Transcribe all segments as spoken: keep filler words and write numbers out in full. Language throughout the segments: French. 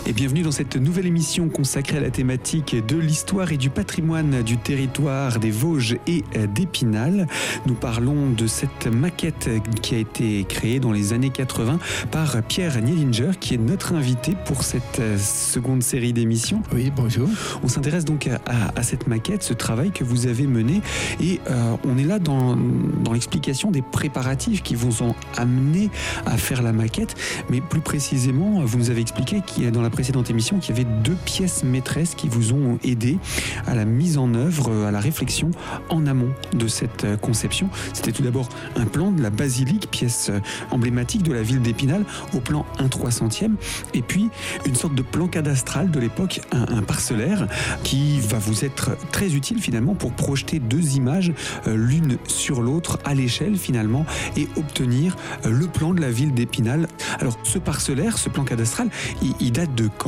Et bienvenue dans cette nouvelle émission consacrée à la thématique de l'histoire et du patrimoine du territoire des Vosges et d'Épinal. Nous parlons de cette maquette qui a été créée dans les années quatre-vingts par Pierre Nielinger, qui est notre invité pour cette seconde série d'émissions. Oui, bonjour. On s'intéresse donc à, à, à cette maquette, ce travail que vous avez mené, et euh, on est là dans, dans l'explication des préparatifs qui vous ont amené à faire la maquette, mais plus précisément, vous nous avez expliqué qu'il y a dans la précédente émission qu'il y avait deux pièces maîtresses qui vous ont aidé à la mise en œuvre, à la réflexion en amont de cette conception. C'était tout d'abord un plan de la basilique, pièce emblématique de la ville d'Épinal, au plan un trois centième, et puis une sorte de plan cadastral de l'époque, un, un parcellaire qui va vous être très utile finalement pour projeter deux images euh, l'une sur l'autre à l'échelle finalement et obtenir euh, le plan de la ville d'Épinal. Alors ce parcellaire, ce plan cadastral, il, il date de quand ?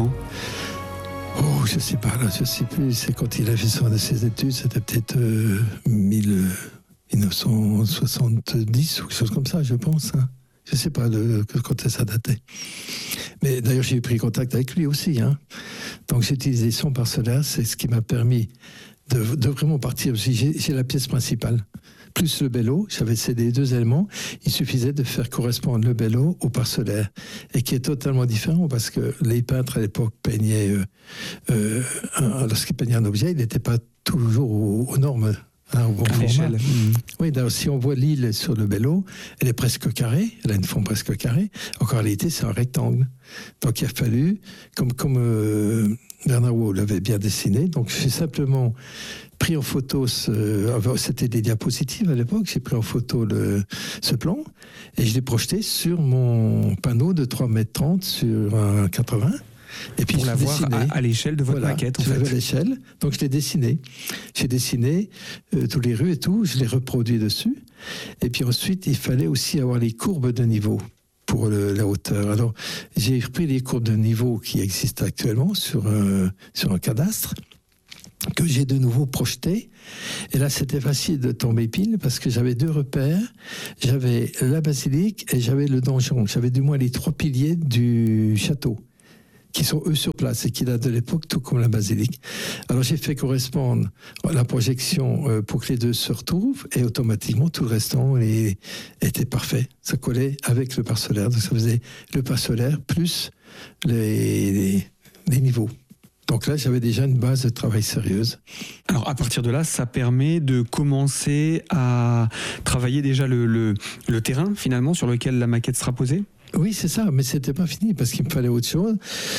Oh, je sais pas, là, je sais plus. C'est quand il a fait son, ses études, c'était peut-être euh, mille neuf cent soixante-dix ou quelque chose comme ça, je pense. Hein. Je sais pas de, quand ça datait. Mais d'ailleurs, j'ai pris contact avec lui aussi. Hein. Donc j'ai utilisé son parcellaire, c'est ce qui m'a permis de, de vraiment partir. J'ai, j'ai la pièce principale, plus le bello. J'avais cédé les deux éléments. Il suffisait de faire correspondre le bello au parcellaire, et qui est totalement différent parce que les peintres à l'époque peignaient, euh, euh, un, lorsqu'ils peignaient un objet, il n'était pas toujours aux, aux normes. Hein, au bon format. Mmh. Oui, d'ailleurs, si on voit l'île sur le bello, elle est presque carrée, elle a une forme presque carrée. En réalité, c'est un rectangle. Donc, il a fallu, comme, comme euh, Bernard Waugh l'avait bien dessiné, donc j'ai simplement pris en photo, ce, c'était des diapositives à l'époque, j'ai pris en photo le, ce plan et je l'ai projeté sur mon panneau de trois mètres trente sur un quatre-vingts. Et puis pour l'avoir à, à l'échelle de votre voilà, maquette. En je fait. l'avais à l'échelle, donc je l'ai dessiné. J'ai dessiné euh, toutes les rues et tout, je l'ai reproduit dessus. Et puis ensuite, il fallait aussi avoir les courbes de niveau pour le, la hauteur. Alors, j'ai repris les courbes de niveau qui existent actuellement sur, euh, sur un cadastre, que j'ai de nouveau projeté. Et là, c'était facile de tomber pile parce que j'avais deux repères. J'avais la basilique et j'avais le donjon. J'avais du moins les trois piliers du château, qui sont eux sur place et qui datent de l'époque, tout comme la basilique. Alors j'ai fait correspondre la projection euh, pour que les deux se retrouvent, et automatiquement tout le restant est, était parfait. Ça collait avec le parcellaire, donc ça faisait le parcellaire plus les, les, les niveaux. Donc là, j'avais déjà une base de travail sérieuse. Alors à partir de là, ça permet de commencer à travailler déjà le, le, le terrain finalement sur lequel la maquette sera posée ? Oui, c'est ça, mais c'était pas fini parce qu'il me fallait autre chose.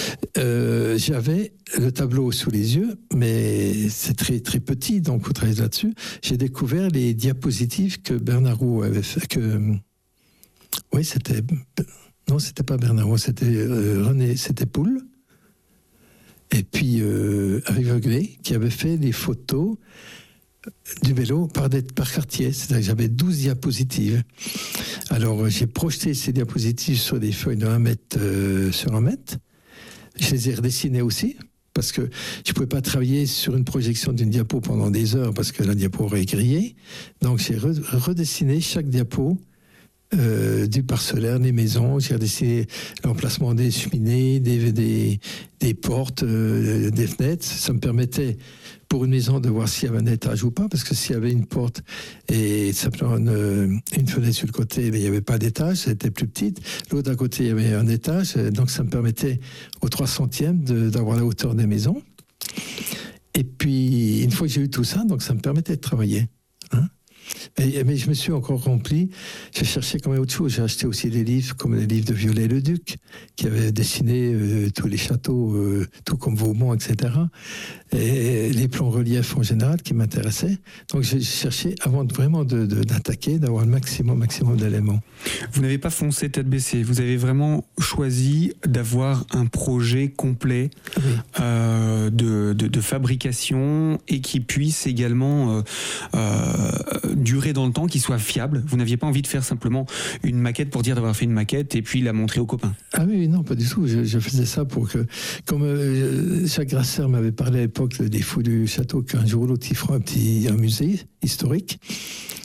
Euh, j'avais le tableau sous les yeux, mais c'est très très petit, donc vous travaillez là-dessus. J'ai découvert les diapositives que Bernard Waugh avait fait. Que oui, c'était non, c'était pas Bernard Waugh, c'était euh, René, c'était Poul. Et puis euh, avec Veuglé, qui avait fait les photos du vélo par, des, par quartier, c'est-à-dire que j'avais douze diapositives. Alors j'ai projeté ces diapositives sur des feuilles de un mètre euh, sur un mètre. Je les ai redessinées aussi, parce que je ne pouvais pas travailler sur une projection d'une diapo pendant des heures, parce que la diapo aurait grillé. Donc j'ai re- redessiné chaque diapo euh, du parcellaire, des maisons. J'ai redessiné l'emplacement des cheminées, des, des, des portes, euh, des fenêtres. Ça me permettait, pour une maison, de voir s'il y avait un étage ou pas, parce que s'il y avait une porte et simplement une, une fenêtre sur le côté, mais il n'y avait pas d'étage, c'était plus petite. L'autre à côté, il y avait un étage, donc ça me permettait au trois centièmes de, d'avoir la hauteur des maisons. Et puis, une fois que j'ai eu tout ça, donc ça me permettait de travailler. Hein. Mais, mais je me suis encore rempli, j'ai cherché quand même autre chose. J'ai acheté aussi des livres comme les livres de Viollet-le-Duc, qui avait dessiné euh, tous les châteaux, euh, tout comme Vaumont, et cetera. Et les plans reliefs en général qui m'intéressaient. Donc j'ai cherché, avant de, vraiment de, de, d'attaquer, d'avoir le maximum, maximum d'éléments. Vous n'avez pas foncé tête baissée, vous avez vraiment choisi d'avoir un projet complet oui. euh, de, de, de fabrication et qui puisse également euh, euh, durer dans le temps, qui soit fiable. Vous n'aviez pas envie de faire simplement une maquette pour dire d'avoir fait une maquette et puis la montrer aux copains. Ah oui, non, pas du tout. Je, je faisais ça pour que, comme euh, Jacques Grasser m'avait parlé à l'époque des fous du château, qu'un jour ou l'autre, ils feront un petit un musée historique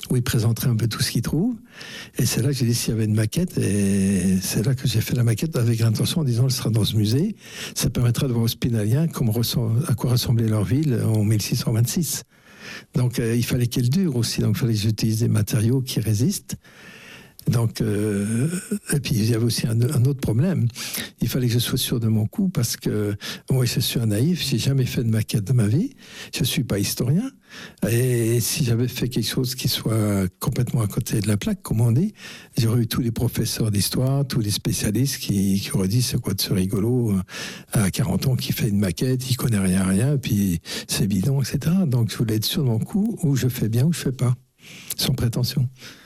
où il présenterait un peu tout ce qu'il trouve. Et c'est là que j'ai dit s'il y avait une maquette, et c'est là que j'ai fait la maquette avec l'intention en disant elle sera dans ce musée. Ça permettra de voir aux Spinaliens comment ressemble, à quoi ressemblait leur ville en mille six cent vingt-six. Donc euh, il fallait qu'elle dure aussi, donc il fallait que j'utilise des matériaux qui résistent. Donc, euh, et puis il y avait aussi un, un autre problème. Il fallait que je sois sûr de mon coup parce que moi je suis un naïf, j'ai jamais fait de maquette de ma vie, je suis pas historien. Et si j'avais fait quelque chose qui soit complètement à côté de la plaque, comme on dit, j'aurais eu tous les professeurs d'histoire, tous les spécialistes qui, qui auraient dit c'est quoi de ce rigolo à quarante ans qui fait une maquette, il connaît rien à rien, puis c'est bidon, et cetera. Donc je voulais être sûr de mon coup, où je fais bien ou je fais pas, sans prétention.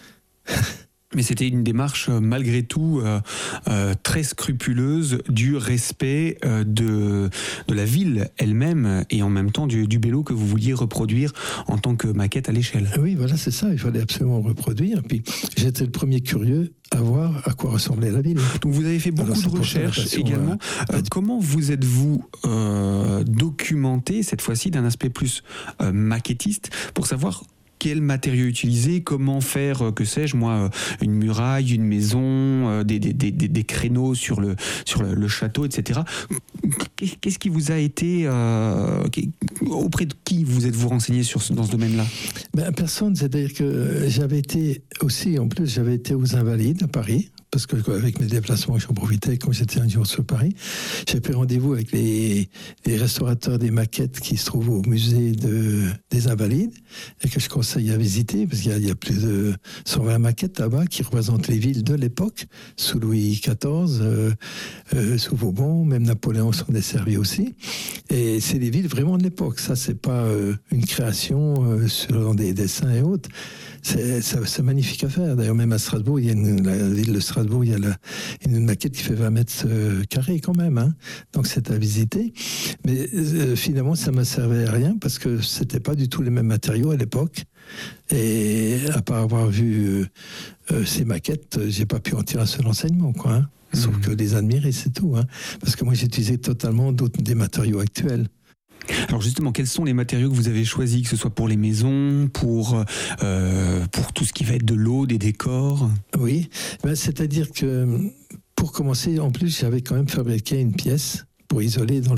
Mais c'était une démarche malgré tout euh, euh, très scrupuleuse du respect euh, de, de la ville elle-même et en même temps du, du Bello que vous vouliez reproduire en tant que maquette à l'échelle. Oui, voilà, c'est ça, il fallait absolument reproduire. Puis j'étais le premier curieux à voir à quoi ressemblait la ville. Donc vous avez fait beaucoup Alors, de recherches également. Euh, euh, comment vous êtes-vous euh, documenté cette fois-ci d'un aspect plus euh, maquettiste pour savoir quels matériaux utiliser, comment faire, que sais-je, moi, une muraille, une maison, des, des, des, des créneaux sur le, sur le, le château, et cetera. Qu'est-ce qui vous a été... Euh, auprès de qui vous êtes-vous renseigné sur ce, dans ce domaine-là ? Ben, personne, c'est-à-dire que j'avais été aussi, en plus, j'avais été aux Invalides à Paris, parce que avec mes déplacements, j'en profitais comme j'étais un jour sur Paris. J'ai pris rendez-vous avec les, les restaurateurs des maquettes qui se trouvent au musée de, des Invalides et que je conseille à visiter parce qu'il y a, il y a plus de cent vingt maquettes là-bas qui représentent les villes de l'époque, sous Louis quatorze, euh, euh, sous Vauban, même Napoléon sont desservis aussi. Et c'est des villes vraiment de l'époque. Ça, c'est pas euh, une création euh, sur des dessins et autres. C'est, c'est, c'est magnifique à faire. D'ailleurs, même à Strasbourg, il y a une, la ville de Strasbourg, il y a la, une maquette qui fait vingt mètres carrés quand même. Hein. Donc, c'est à visiter. Mais euh, finalement, ça ne me servait à rien parce que c'était pas du tout les mêmes matériaux à l'époque. Et à part avoir vu euh, euh, ces maquettes, j'ai pas pu en tirer un seul enseignement, quoi. Hein. Sauf mmh. que les admirer, c'est tout. Hein. Parce que moi, j'ai utilisé totalement d'autres, des matériaux actuels. Alors justement, quels sont les matériaux que vous avez choisis, que ce soit pour les maisons, pour, euh, pour tout ce qui va être de l'eau, des décors ? Oui, ben, c'est-à-dire que pour commencer, en plus, j'avais quand même fabriqué une pièce pour isoler dans le